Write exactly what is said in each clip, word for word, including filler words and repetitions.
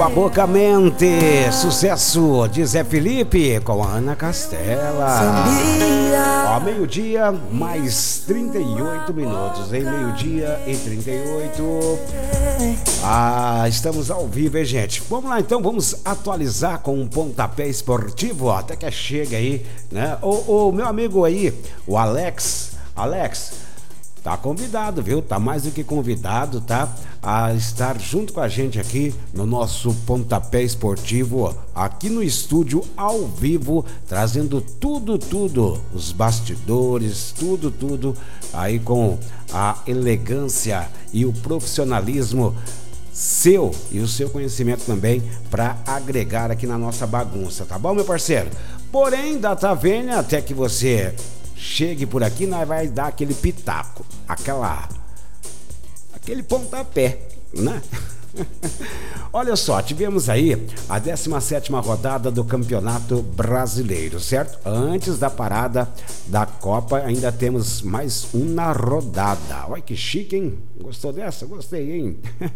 Abocamente, sucesso de Zé Felipe com a Ana Castela. Ó, meio-dia, mais trinta e oito minutos, hein? Meio-dia e trinta e oito. Ah, estamos ao vivo, hein, gente? Vamos lá, então, vamos atualizar com um pontapé esportivo, ó, até que chega aí, né? O, o meu amigo aí, o Alex, Alex... Tá convidado, viu? Tá mais do que convidado, tá? A estar junto com a gente aqui no nosso Pontapé Esportivo, aqui no estúdio, ao vivo, trazendo tudo, tudo, os bastidores, tudo, tudo, aí com a elegância e o profissionalismo seu e o seu conhecimento também para agregar aqui na nossa bagunça, tá bom, meu parceiro? Porém, data vênia, até que você chegue por aqui, nós vai dar aquele pitaco, aquela, aquele pontapé, né? Olha só, tivemos aí a décima sétima rodada do Campeonato Brasileiro, certo? Antes da parada da Copa, ainda temos mais uma rodada. Olha que chique, hein? Gostou dessa? Gostei, hein?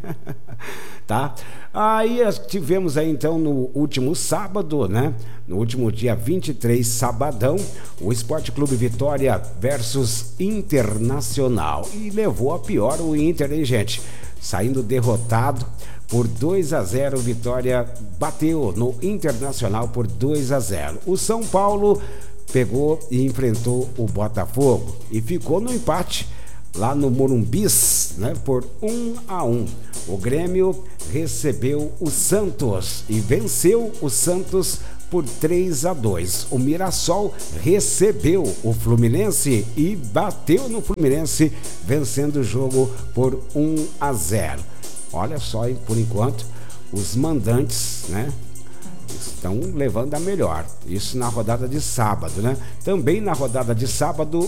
Tá? Aí tivemos aí então no último sábado, né? No último dia vinte e três, sabadão, o Esporte Clube Vitória versus Internacional. E levou a pior o Inter, hein, gente? Saindo derrotado por dois a zero, Vitória bateu no Internacional por dois a zero. O São Paulo pegou e enfrentou o Botafogo e ficou no empate lá no Morumbis, né, por um a um. O Grêmio recebeu o Santos e venceu o Santos por três a dois. O Mirassol recebeu o Fluminense e bateu no Fluminense, vencendo o jogo por um a zero. Olha só, hein, por enquanto, os mandantes, né, estão levando a melhor. Isso na rodada de sábado, né? Também na rodada de sábado,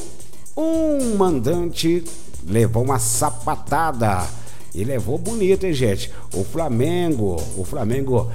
um mandante levou uma sapatada e levou bonito, hein, gente? O Flamengo, o Flamengo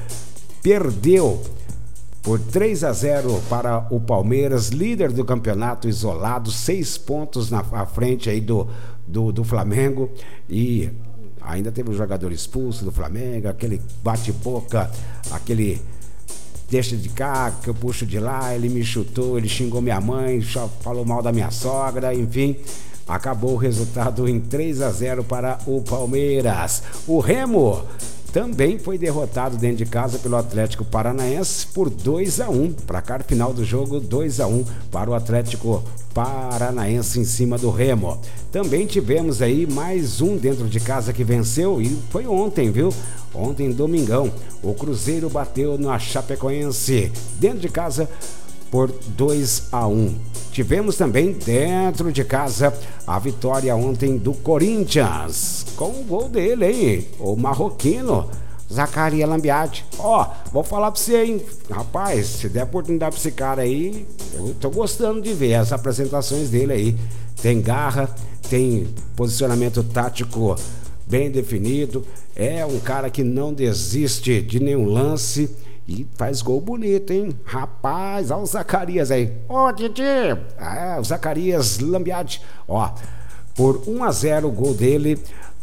perdeu por três a zero para o Palmeiras, líder do campeonato, isolado, seis pontos na à frente aí do, do, do Flamengo. E ainda teve um jogador expulso do Flamengo, aquele bate-boca, aquele deixa de cá, que eu puxo de lá, ele me chutou, ele xingou minha mãe, falou mal da minha sogra, enfim. Acabou o resultado em três a zero para o Palmeiras. O Remo também foi derrotado dentro de casa pelo Atlético Paranaense por dois a um. Placar final do jogo, dois a um para o Atlético Paranaense em cima do Remo. Também tivemos aí mais um dentro de casa que venceu, e foi ontem, viu? Ontem, domingão, o Cruzeiro bateu na Chapecoense dentro de casa por dois a um. Tivemos também dentro de casa a vitória ontem do Corinthians, com o gol dele, hein? O marroquino, Zacarias Lambiati. Ó, vou falar pra você, hein? Rapaz, se der oportunidade pra esse cara aí, eu tô gostando de ver as apresentações dele aí. Tem garra, tem posicionamento tático bem definido, é um cara que não desiste de nenhum lance e faz gol bonito, hein? Rapaz, olha o Zacarias aí. Ó, oh, Titi! É, o Zacarias Lambiati. Ó, por um a zero o gol dele,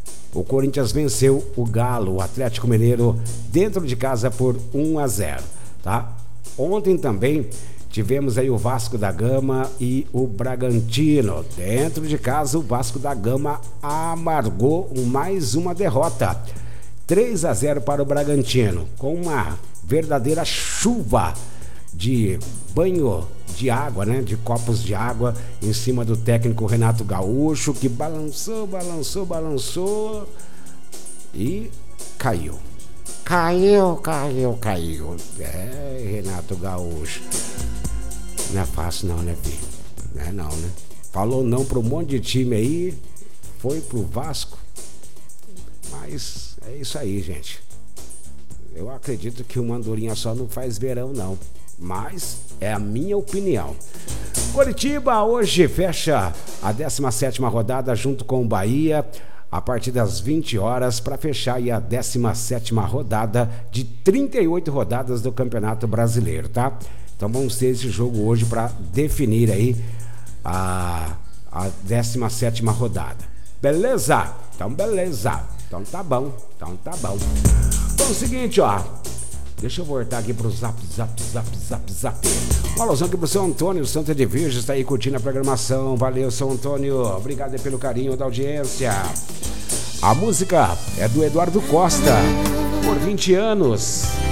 o Corinthians venceu o Galo, o Atlético Mineiro, dentro de casa por um a zero, tá? Ontem também tivemos aí o Vasco da Gama e o Bragantino. Dentro de casa, o Vasco da Gama amargou mais uma derrota. três a zero para o Bragantino, com uma verdadeira chuva de banho de água, né? De copos de água em cima do técnico Renato Gaúcho, que balançou, balançou, balançou e caiu. Caiu, caiu, caiu. É, Renato Gaúcho. Não é fácil não, né, filho? Não é não, né? Falou não para um monte de time aí, foi pro Vasco. Mas é isso aí, gente. Eu acredito que o Mandurinha só não faz verão, não. Mas é a minha opinião. Coritiba hoje fecha a décima sétima rodada junto com o Bahia, a partir das vinte horas, para fechar aí a décima sétima rodada de trinta e oito rodadas do Campeonato Brasileiro, tá? Então vamos ter esse jogo hoje para definir aí a, a décima sétima rodada. Beleza? Então beleza. Então tá bom. Então tá bom. Então é o seguinte, ó. Deixa eu voltar aqui pro zap, zap, zap, zap, zap. Um alusão aqui pro São Antônio, Santa de Virgem, está aí curtindo a programação. Valeu, São Antônio. Obrigado pelo carinho da audiência. A música é do Eduardo Costa, por vinte anos.